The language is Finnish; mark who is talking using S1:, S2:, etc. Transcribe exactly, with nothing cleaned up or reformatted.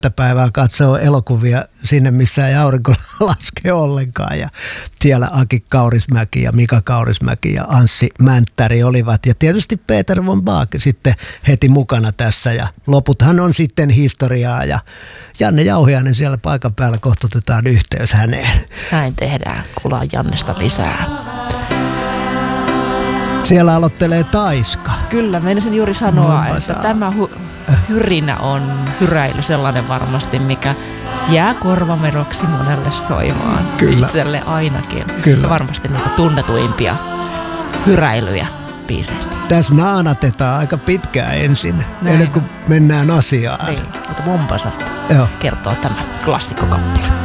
S1: päivää katsoo elokuvia sinne, missä ei aurinko laske ollenkaan. Ja siellä Aki Kaurismäki ja Mika Kaurismäki ja Anssi Mänttäri olivat. Ja tietysti Peter von Baak sitten heti mukana tässä. Ja loputhan on sitten historiaa. Ja Janne Jauhiainen siellä paikan päällä, kohta otetaan yhteys häneen.
S2: Näin tehdään. Kuullaan Jannesta lisää.
S1: Siellä aloittelee Taiska.
S2: Kyllä, meinasin juuri sanoa,
S1: Mombasa.
S2: että tämä hu- hyrinä on hyräily sellainen varmasti, mikä jää korvameroksi monelle soimaan.
S1: Kyllä.
S2: Itselle ainakin.
S1: Kyllä.
S2: Varmasti niitä tunnetuimpia hyräilyjä biiseistä.
S1: Tässä naanatetaan aika pitkään ensin,
S2: Näin.
S1: ennen kuin mennään asiaan.
S2: Niin, mutta Mombasasta
S1: Joo.
S2: kertoo tämä klassikkokappale.